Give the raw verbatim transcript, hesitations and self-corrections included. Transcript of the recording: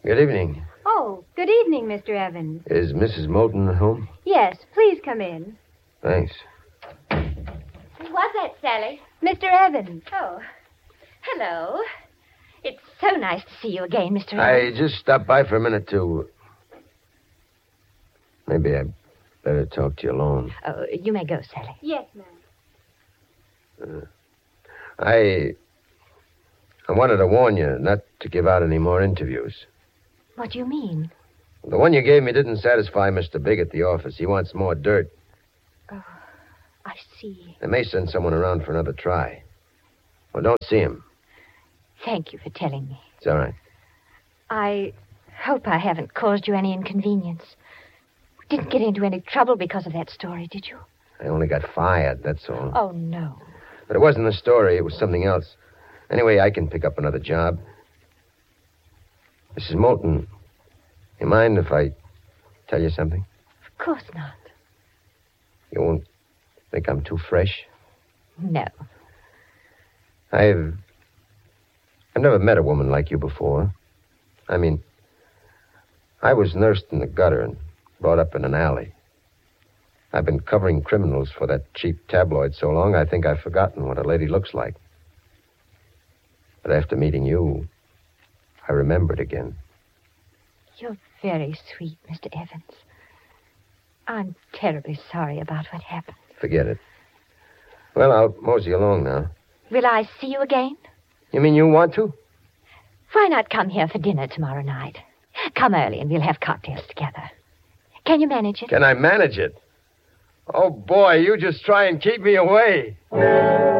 Good evening. Oh, good evening, Mister Evans. Is Missus Moulton at home? Yes, please come in. Thanks. Who was that, Sally? Mister Evans. Oh, hello. It's so nice to see you again, Mister I Evans. just stopped by for a minute to... Maybe I'd better talk to you alone. Oh, you may go, Sally. Yes, ma'am. Uh, I... I wanted to warn you not to give out any more interviews. What do you mean? The one you gave me didn't satisfy Mister Big at the office. He wants more dirt. Oh, I see. They may send someone around for another try. Well, don't see him. Thank you for telling me. It's all right. I hope I haven't caused you any inconvenience. Didn't get into any trouble because of that story, did you? I only got fired, that's all. Oh, no. But it wasn't a story. It was something else. Anyway, I can pick up another job. Missus Moulton, you mind if I tell you something? Of course not. You won't think I'm too fresh? No. I've... I've never met a woman like you before. I mean, I was nursed in the gutter and brought up in an alley. I've been covering criminals for that cheap tabloid so long, I think I've forgotten what a lady looks like. But after meeting you, I remembered again. You're very sweet, Mister Evans. I'm terribly sorry about what happened. Forget it. Well, I'll mosey along now. Will I see you again? You mean you want to? Why not come here for dinner tomorrow night? Come early and we'll have cocktails together. Can you manage it? Can I manage it? Oh, boy, you just try and keep me away.